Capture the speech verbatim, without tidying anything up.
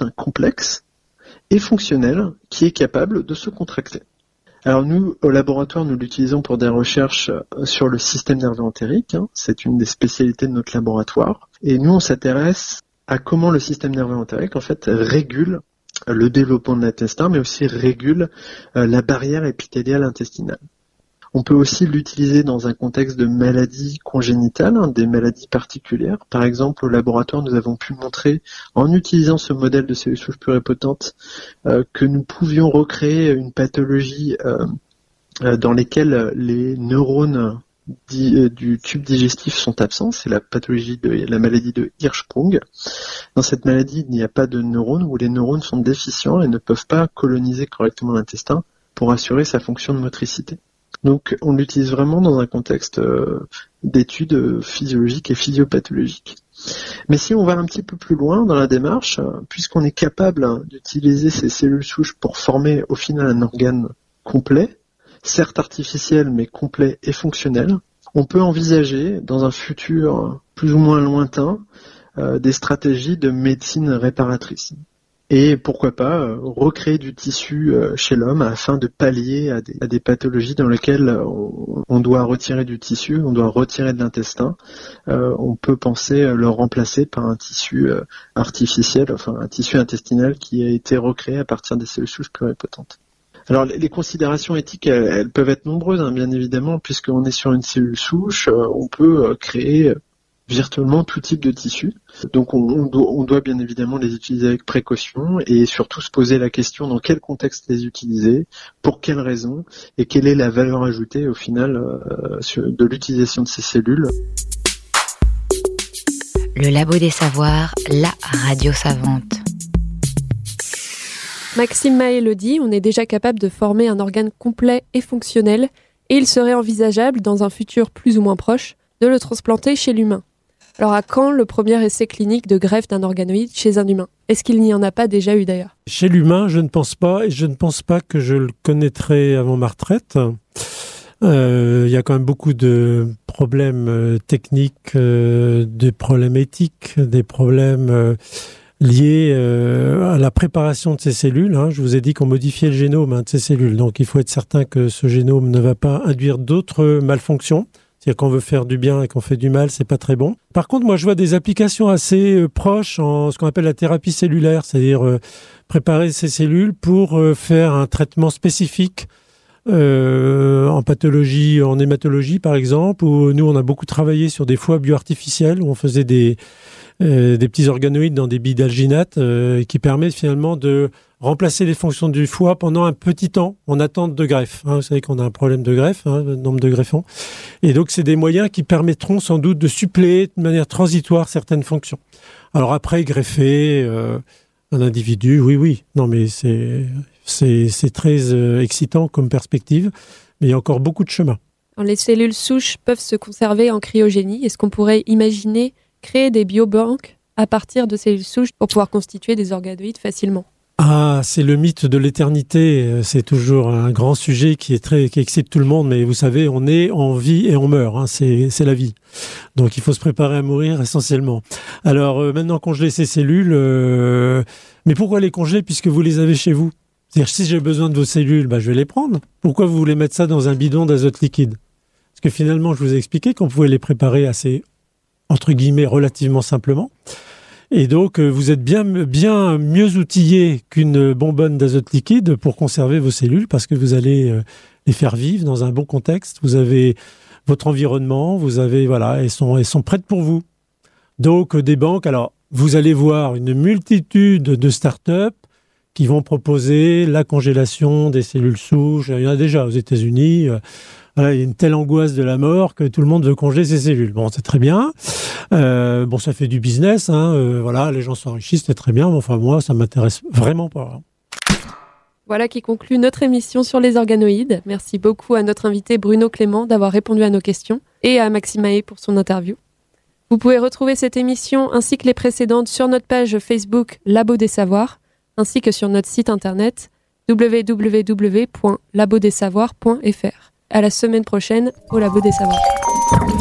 intestin complexe et fonctionnel qui est capable de se contracter. Alors nous, au laboratoire, nous l'utilisons pour des recherches sur le système nerveux entérique, hein, c'est une des spécialités de notre laboratoire, et nous on s'intéresse à comment le système nerveux entérique en fait régule le développement de l'intestin, mais aussi régule euh, la barrière épithéliale intestinale. On peut aussi l'utiliser dans un contexte de maladies congénitales, hein, des maladies particulières. Par exemple, au laboratoire, nous avons pu montrer, en utilisant ce modèle de cellules souches pluripotentes, euh, que nous pouvions recréer une pathologie euh, euh, dans laquelle les neurones di- euh, du tube digestif sont absents. C'est la pathologie de la maladie de Hirschsprung. Dans cette maladie, il n'y a pas de neurones, ou les neurones sont déficients et ne peuvent pas coloniser correctement l'intestin pour assurer sa fonction de motricité. Donc on l'utilise vraiment dans un contexte euh, d'études physiologiques et physiopathologiques. Mais si on va un petit peu plus loin dans la démarche, euh, puisqu'on est capable hein, d'utiliser ces cellules souches pour former au final un organe complet, certes artificiel mais complet et fonctionnel, on peut envisager dans un futur plus ou moins lointain euh, des stratégies de médecine réparatrice. Et pourquoi pas euh, recréer du tissu euh, chez l'homme afin de pallier à des, à des pathologies dans lesquelles on, on doit retirer du tissu, on doit retirer de l'intestin. Euh, on peut penser le remplacer par un tissu euh, artificiel, enfin un tissu intestinal qui a été recréé à partir des cellules souches pluripotentes. Alors les, les considérations éthiques, elles, elles peuvent être nombreuses, hein, bien évidemment, puisqu'on est sur une cellule souche, euh, on peut euh, créer virtuellement tout type de tissu. Donc on, on, doit, on doit bien évidemment les utiliser avec précaution et surtout se poser la question dans quel contexte les utiliser, pour quelles raisons et quelle est la valeur ajoutée au final euh, de l'utilisation de ces cellules. Le Labo des Savoirs, la radio savante. Maxime Mahé le dit, on est déjà capable de former un organe complet et fonctionnel et il serait envisageable, dans un futur plus ou moins proche, de le transplanter chez l'humain. Alors à quand le premier essai clinique de greffe d'un organoïde chez un humain ? Est-ce qu'il n'y en a pas déjà eu d'ailleurs ? Chez l'humain, je ne pense pas, et je ne pense pas que je le connaîtrai avant ma retraite. Euh, il y a quand même beaucoup de problèmes euh, techniques, euh, des problèmes éthiques, des problèmes euh, liés euh, à la préparation de ces cellules. Hein. Je vous ai dit qu'on modifiait le génome hein, de ces cellules, donc il faut être certain que ce génome ne va pas induire d'autres malfonctions. C'est-à-dire qu'on veut faire du bien et qu'on fait du mal, c'est pas très bon. Par contre, moi, je vois des applications assez euh, proches en ce qu'on appelle la thérapie cellulaire, c'est-à-dire euh, préparer ces cellules pour euh, faire un traitement spécifique euh, en pathologie, en hématologie, par exemple, où nous, on a beaucoup travaillé sur des foies bioartificiels, où on faisait des, euh, des petits organoïdes dans des billes d'alginate, euh, qui permettent finalement de remplacer les fonctions du foie pendant un petit temps en attente de greffe. Hein, vous savez qu'on a un problème de greffe, hein, le nombre de greffons. Et donc, c'est des moyens qui permettront sans doute de suppléer de manière transitoire certaines fonctions. Alors après, greffer euh, un individu, oui, oui. Non, mais c'est, c'est, c'est très euh, excitant comme perspective, mais il y a encore beaucoup de chemin. Alors, les cellules souches peuvent se conserver en cryogénie. Est-ce qu'on pourrait imaginer créer des biobanques à partir de cellules souches pour pouvoir constituer des organoïdes facilement ? Ah, c'est le mythe de l'éternité. C'est toujours un grand sujet qui est très, qui excite tout le monde. Mais vous savez, on est, on vit et on meurt. Hein, c'est, c'est la vie. Donc, il faut se préparer à mourir essentiellement. Alors, euh, maintenant, congeler ces cellules. Euh, mais pourquoi les congeler puisque vous les avez chez vous ? C'est-à-dire, si j'ai besoin de vos cellules, bah, je vais les prendre. Pourquoi vous voulez mettre ça dans un bidon d'azote liquide ? Parce que finalement, je vous ai expliqué qu'on pouvait les préparer assez, entre guillemets, relativement simplement. Et donc, vous êtes bien, bien mieux outillé qu'une bonbonne d'azote liquide pour conserver vos cellules parce que vous allez les faire vivre dans un bon contexte. Vous avez votre environnement, vous avez, voilà, elles sont, elles sont prêtes pour vous. Donc, des banques, alors, vous allez voir une multitude de start-up qui vont proposer la congélation des cellules souches. Il y en a déjà aux États-Unis. Voilà, il y a une telle angoisse de la mort que tout le monde veut congeler ses cellules. Bon, c'est très bien. Euh, bon, ça fait du business. Hein. Euh, voilà, les gens s'enrichissent, c'est très bien. Mais enfin, moi, ça m'intéresse vraiment pas. Voilà qui conclut notre émission sur les organoïdes. Merci beaucoup à notre invité Bruno Clément d'avoir répondu à nos questions et à Maxime Mahé pour son interview. Vous pouvez retrouver cette émission ainsi que les précédentes sur notre page Facebook Labo des Savoirs ainsi que sur notre site internet w w w point labo des savoirs point f r. À la semaine prochaine au Labo des Savoirs.